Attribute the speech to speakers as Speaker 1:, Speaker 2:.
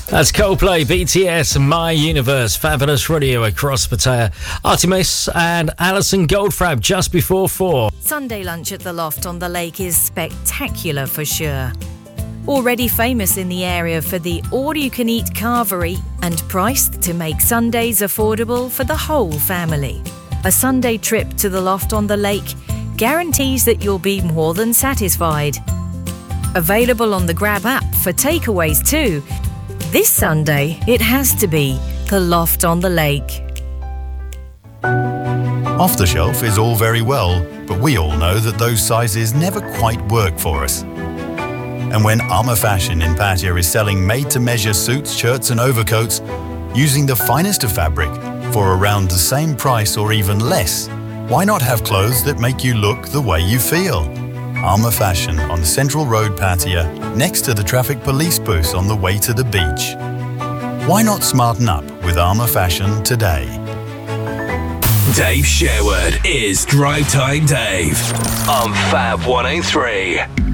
Speaker 1: That's Coldplay, BTS, My Universe, Fabulous Radio across Pattaya. Artemis and Alison Goldfrapp just before 4.
Speaker 2: Sunday lunch at the Loft on the Lake is spectacular for sure. Already famous in the area for the all-you-can-eat carvery and priced to make Sundays affordable for the whole family. A Sunday trip to the Loft on the Lake guarantees that you'll be more than satisfied. Available on the Grab app for takeaways too. This Sunday, it has to be the Loft on the Lake.
Speaker 3: Off the shelf is all very well, but we all know that those sizes never quite work for us. And when Armour Fashion in Pattaya is selling made-to-measure suits, shirts and overcoats using the finest of fabric for around the same price or even less, why not have clothes that make you look the way you feel? Armour Fashion on Central Road, Pattaya, next to the traffic police booth on the way to the beach. Why not smarten up with Armour Fashion today?
Speaker 4: Dave Sherwood is Drive Time Dave on Fab 103.